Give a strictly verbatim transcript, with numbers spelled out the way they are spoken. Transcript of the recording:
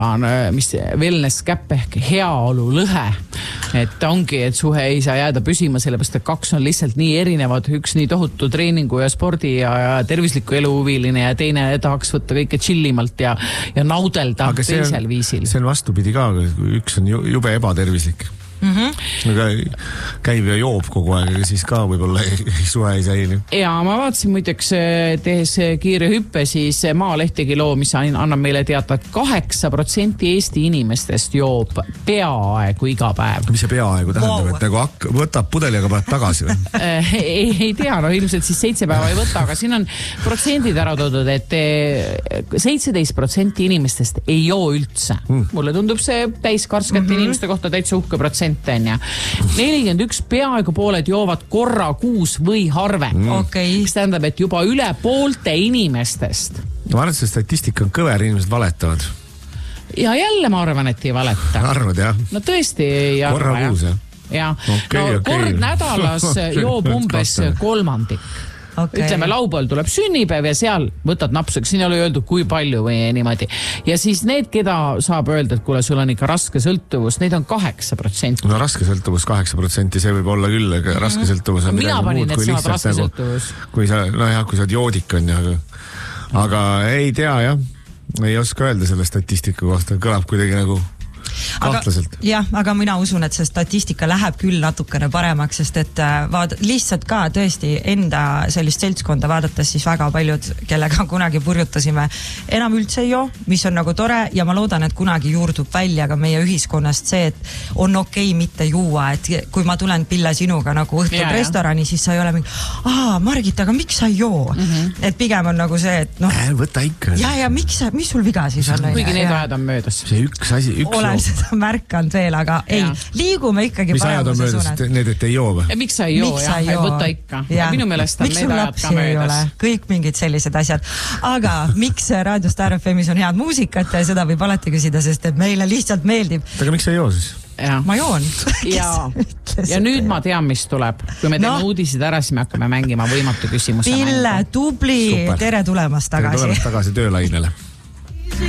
mis wellness käpp ehk heaolu lõhe. Et ongi, et suhe ei saa jääda püsima, sellepärast, et kaks on lihtsalt nii erinevad, üks nii tohutu treeningu ja spordi ja, ja tervisliku eluhuviline ja teine tahaks võtta kõike chillimalt ja, ja naudelda teisel on, viisil. See on vastupidi ka, üks on jube ebatervislik. Mm-hmm. käib ja joob kogu aeg, aga siis ka võib-olla suhe ei säili. Ja ma vaatasin muideks tehes kiire hüppe, siis Maalehtegi loo, mis annab meile teada, et kaheksa protsenti Eesti inimestest joob peaaegu iga päev. Mis see peaaegu tähendab, wow. Et nagu hak- võtab pudeli, aga paned tagasi või? ei, ei tea, no ilmselt siis seitse päeva ei võta, aga siin on protsendid ära toodud, et seitseteist protsenti inimestest ei joo üldse. Mm. Mulle tundub see täiskarskete mm-hmm. inimeste kohta täitsa uhke protsent. nelikümmend üks peaaegu pooled joovad korra kuus või harvem. Mm. Okay. Mis tähendab, et juba üle poolte inimestest. Ma arvan, et see statistika on kõver, inimesed valetavad. Ja jälle ma arvan, et ei valeta. Arvad, jah? No tõesti ei arva. Korra kuus, jah? Ja. Okay, no, okay. Kord nädalas joob umbes kolmandik. Okay. Ütleme, laupäeval tuleb sünnipäev ja seal võtad napsaks, siin ei ole öeldud kui palju või niimoodi. Ja siis need, keda saab öelda, et kuule, sul on ikka raske sõltuvus, neid on kaheksa protsenti. No raske sõltuvus kaheksa protsenti, see võib olla küll, aga mm-hmm. raske sõltuvus on mina midagi muud kui lihtsalt nagu, kui sa, no jah, kui sa oled joodik on ja, aga, aga ei tea jah, ei oska öelda selle statistika kohta, kõlab kuidagi nagu kahtlaselt. Aga, jah, aga mina usun, et see statistika läheb küll natukene paremaks, sest et vaad, lihtsalt ka tõesti enda sellist seltskonda vaadates siis väga paljud, kellega kunagi purjutasime, enam üldse ei joo, mis on nagu tore ja ma loodan, et kunagi juurdub välja ka meie ühiskonnast see, et on okei mitte juua, et kui ma tulen Pille sinuga nagu õhtul ja, restorani, siis sa ei ole mingi, aa, Margit, aga miks sa ei joo? Mm-hmm. Et pigem on nagu see, et noh, äh, võta ikka. Ja, ja miks, mis sul viga siis on? Kuigi need ajad on möödas. See üks asi, üks olen joo. Seda märkanud veel, aga ja. Ei, liigume ikkagi mis paremuse suunas. Need, et ei joo või? Ja miks sa ei joo, jah, ei võta ikka. Ja. Minu meelest on need ajad ka möödas. Kõik mingid sellised asjad. Aga miks Raadio Star F M-is on head muusikat ja seda võib alati küsida, sest et meile lihtsalt meeldib. Aga miks sa ei joo siis? Ja. Ma joon. Ja, ja nüüd ma tean, mis tuleb. Kui me teeme no. uudisid ära, siis me hakkame mängima võimatu küsimuse Pille, mängu. Tubli, Super. Tere tulemast tagasi. Tere tulemast tagasi töölainele.